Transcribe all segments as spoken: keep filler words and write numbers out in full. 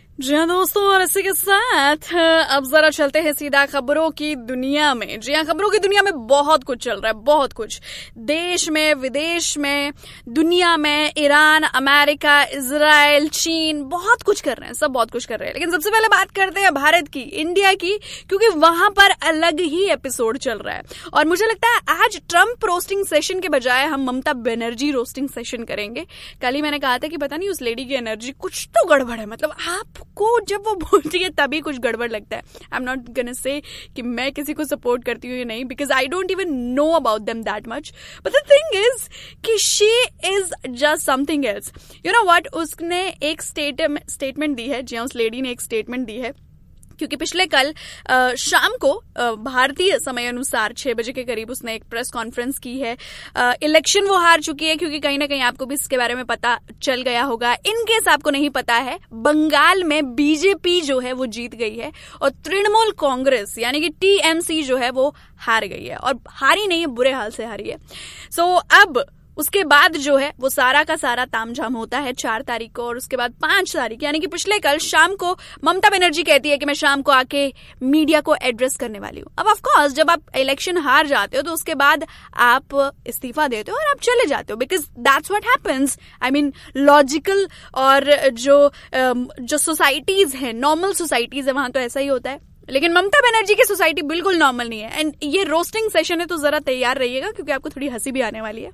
जी हाँ दोस्तों, और इसी के साथ अब जरा चलते हैं सीधा खबरों की दुनिया में। जी हाँ, खबरों की दुनिया में बहुत कुछ चल रहा है, बहुत कुछ, देश में, विदेश में, दुनिया में, ईरान, अमेरिका, इजराइल, चीन, बहुत कुछ कर रहे हैं, सब बहुत कुछ कर रहे हैं। लेकिन सबसे पहले बात करते हैं भारत की, इंडिया की, क्योंकि वहां पर अलग ही एपिसोड चल रहा है। और मुझे लगता है आज ट्रंप रोस्टिंग सेशन के बजाय हम ममता बनर्जी रोस्टिंग सेशन करेंगे। कल ही मैंने कहा था कि पता नहीं उस लेडी की एनर्जी कुछ तो गड़बड़ है, मतलब आप को जब वो बोलती है तभी कुछ गड़बड़ लगता है। I am not gonna say कि मैं किसी को सपोर्ट करती हूँ या नहीं, because I don't even know about them that much, but the thing is कि she is just something else. You know what, उसने एक स्टेटमेंट दी है, जी उस लेडी ने एक स्टेटमेंट दी है, क्योंकि पिछले कल आ, शाम को भारतीय समय अनुसार छह बजे के करीब उसने एक प्रेस कॉन्फ्रेंस की है। आ, इलेक्शन वो हार चुकी है, क्योंकि कहीं ना कहीं आपको भी इसके बारे में पता चल गया होगा। इन केस आपको नहीं पता है, बंगाल में बीजेपी जो है वो जीत गई है और तृणमूल कांग्रेस यानी कि टीएमसी जो है वो हार गई है, और हारी नहीं है, बुरे हाल से हारी है। सो so, अब उसके बाद जो है वो सारा का सारा तामझाम होता है चार तारीख को, और उसके बाद पांच तारीख यानी कि पिछले कल शाम को ममता बनर्जी कहती है कि मैं शाम को आके मीडिया को एड्रेस करने वाली हूँ। अब ऑफ कोर्स जब आप इलेक्शन हार जाते हो तो उसके बाद आप इस्तीफा देते हो और आप चले जाते हो, because that's what happens. I mean logical और जो जो सोसाइटीज है, नॉर्मल सोसाइटीज है, वहां तो ऐसा ही होता है। लेकिन ममता बनर्जी की सोसाइटी बिल्कुल नॉर्मल नहीं है। एंड ये रोस्टिंग सेशन है तो जरा तैयार रहिएगा, क्योंकि आपको थोड़ी हंसी भी आने वाली है।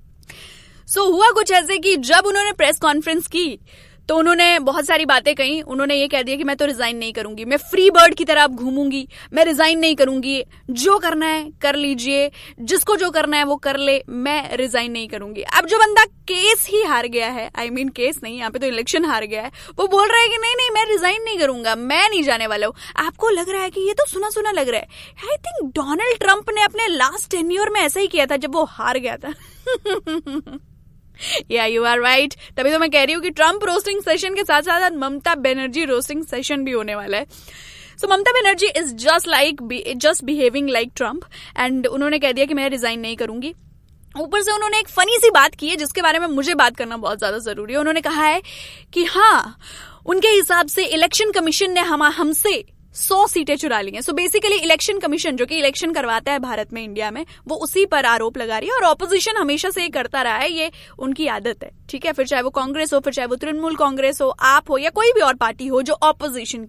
सो so, हुआ कुछ ऐसे कि जब उन्होंने प्रेस कॉन्फ्रेंस की तो उन्होंने बहुत सारी बातें कही। उन्होंने ये कह दिया कि मैं तो रिजाइन नहीं करूंगी, मैं फ्री बर्ड की तरह अब घूमूंगी, मैं रिजाइन नहीं करूंगी, जो करना है कर लीजिए, जिसको जो करना है वो कर ले, मैं रिजाइन नहीं करूंगी। अब जो बंदा केस ही हार गया है, आई मीन केस नहीं, यहाँ पे तो इलेक्शन हार गया है, वो बोल रहा है कि नहीं नहीं मैं रिजाइन नहीं करूंगा, मैं नहीं जाने वाला हूं। आपको लग रहा है कि ये तो सुना सुना लग रहा है। आई थिंक डोनाल्ड ट्रंप ने अपने लास्ट टेन्योर में ऐसा ही किया था जब वो हार गया था। या यू आर राइट, तभी तो मैं कह रही हूँ कि ट्रंप रोस्टिंग सेशन के साथ साथ ममता बनर्जी रोस्टिंग सेशन भी होने वाला है। सो Mamata Banerjee is just like just behaving like Trump, and उन्होंने कह दिया कि मैं रिजाइन नहीं करूंगी। ऊपर से उन्होंने एक फनी सी बात की है जिसके बारे में मुझे बात करना बहुत ज्यादा जरूरी है। उन्होंने कहा है कि हाँ, उनके हिसाब से इलेक्शन कमीशन ने हम हमसे सौ सीटें चुरा ली हैं। सो बेसिकली इलेक्शन कमीशन जो कि इलेक्शन करवाता है भारत में, इंडिया में, वो उसी पर आरोप लगा रही है। और ऑपोजिशन हमेशा से ये करता रहा है, ये उनकी आदत है, ठीक है। फिर चाहे वो कांग्रेस हो, फिर चाहे वो तृणमूल कांग्रेस हो, आप हो, या कोई भी और पार्टी हो जो ऑपोजिशन